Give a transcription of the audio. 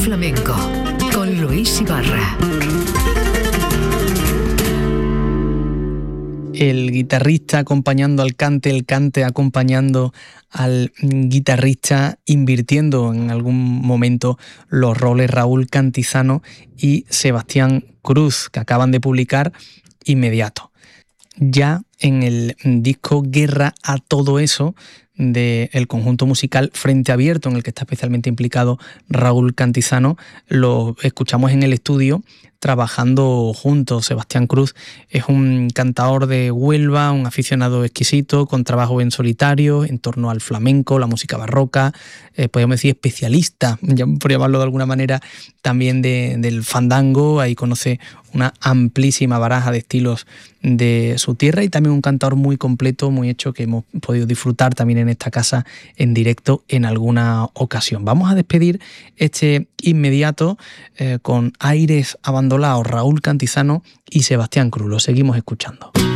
Flamenco con Luis Ibarra. El guitarrista acompañando al cante, el cante acompañando al guitarrista, invirtiendo en algún momento los roles Raúl Cantizano y Sebastián Cruz, que acaban de publicar Inmediato. Ya en el disco Guerra a todo eso, del conjunto musical Frente Abierto, en el que está especialmente implicado Raúl Cantizano, lo escuchamos en el estudio trabajando juntos. Sebastián Cruz es un cantador de Huelva, un aficionado exquisito, con trabajo en solitario, en torno al flamenco, la música barroca, podríamos decir especialista, por llamarlo de alguna manera, también del fandango. Ahí conoce una amplísima baraja de estilos de su tierra, y también un cantador muy completo, muy hecho, que hemos podido disfrutar también en esta casa en directo en alguna ocasión. Vamos a despedir este Inmediato con aires abandonados, Raúl Cantizano y Sebastián Cruz. Lo seguimos escuchando.